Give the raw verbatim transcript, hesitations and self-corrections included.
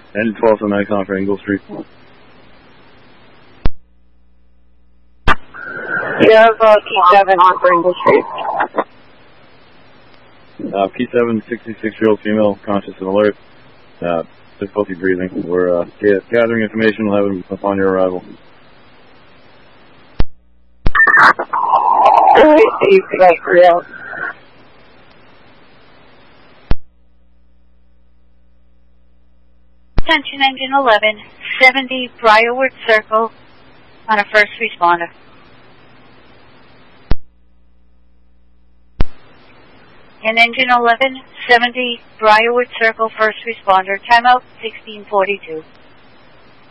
Engine twelve seven Nikon for Ingle Street. You have uh, P seven on for Ingle Street. Uh, P seven, sixty-six-year-old female, conscious and alert. Uh, difficulty breathing. We're uh, gathering information. We'll have it upon your arrival. Alright, you guys are out. Attention Engine eleven, seventy Briarwood Circle on a first responder. In Engine eleven, seventy Briarwood Circle, first responder, timeout sixteen forty-two.